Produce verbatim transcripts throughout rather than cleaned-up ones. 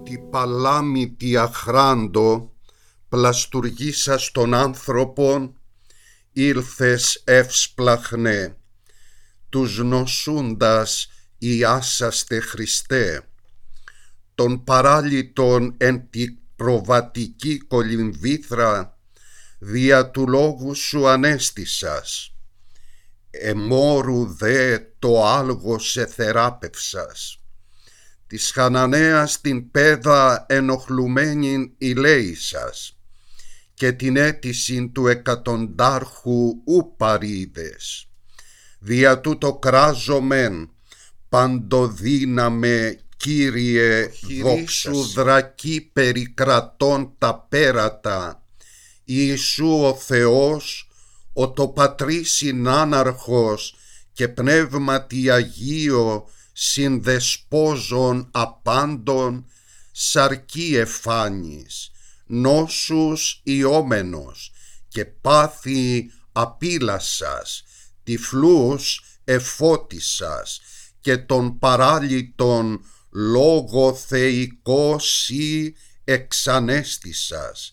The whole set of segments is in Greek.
Ότι παλάμητη αχράντο πλαστουργήσας των άνθρωπων ήλθες εύσπλαχνε, τους νοσούντας ιάσαστε Χριστέ, των παράλυτων εν τη προβατική κολυμβήθρα δια του λόγου σου ανέστησας, εμόρου δε το άλγος εθεράπευσας. Της Χαναναίας την πέδα ενοχλουμένην ηλέησας και την αίτησιν του εκατοντάρχου ου παρείδες. Δια τούτο κράζομεν παντοδύναμε Κύριε δόξου δρακή περικρατών τα πέρατα, Ιησού ο Θεός, ο το Πατρί συνάναρχος και πνεύματι Αγίο συνδεσπόζων απάντων, σαρκή εφάνης, νόσους ιόμενος και πάθη απίλασας, τυφλούς εφώτισας και των παράλυτων λόγω θεϊκός ή εξανέστησας,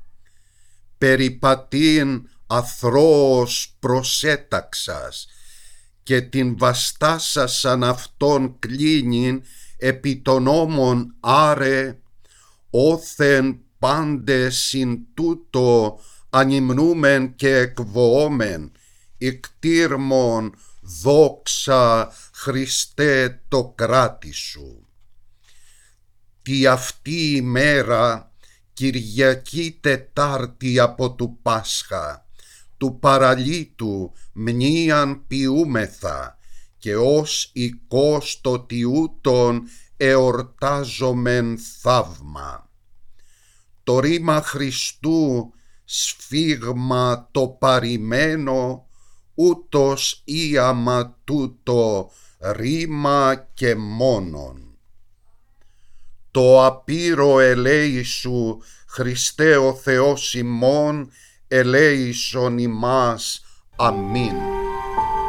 περιπατήν αθρώος προσέταξας και την βαστάσασαν αυτόν κλίνην επί των ώμων άρε, όθεν πάντες συν τούτο ανυμνούμεν και εκβοόμεν, ικτήρμον δόξα Χριστέ το κράτη σου. Τι αυτή η μέρα, Κυριακή Τετάρτη από του Πάσχα, του παραλύτου μνήαν ποιούμεθα και ως οικός το τιούτον εορτάζομεν θαύμα. Το ρήμα Χριστού σφίγμα το παρημένο, ούτως íαμα τούτο ρήμα και μόνον. Το απείρο ελέησου Χριστέ ο Θεός ημών, ελέησον ημάς. Αμήν.